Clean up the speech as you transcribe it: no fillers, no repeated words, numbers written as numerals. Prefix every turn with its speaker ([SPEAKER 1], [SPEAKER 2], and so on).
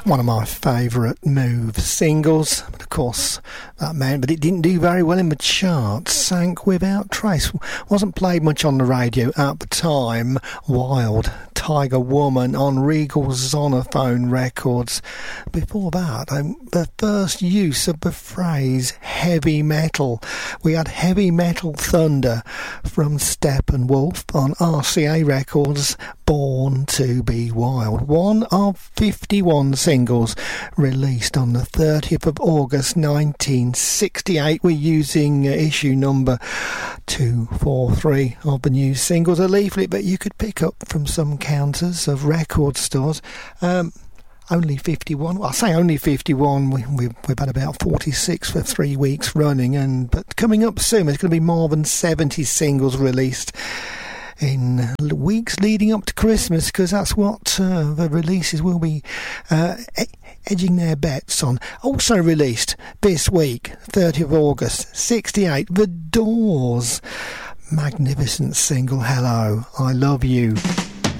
[SPEAKER 1] One of my favourite Move singles, but of course but it didn't do very well in the charts. Sank without trace. Wasn't played much on the radio at the time. Wild Tiger Woman on Regal Zonophone Records. Before that, the first use of the phrase heavy metal. We had Heavy Metal Thunder from Steppenwolf on RCA Records. Born to be Wild, one of 51 singles released on the 30th of August 1968. We're using issue number 243 of the new singles, a leaflet that you could pick up from some counters of record stores. Only 51. Well, I say only 51. We've had about 46 for 3 weeks running, but coming up soon, there's going to be more than 70 singles released in weeks leading up to Christmas, because that's what the releases will be edging their bets on. Also released this week, 30th of August 68, The Doors. Magnificent single, Hello, I Love You.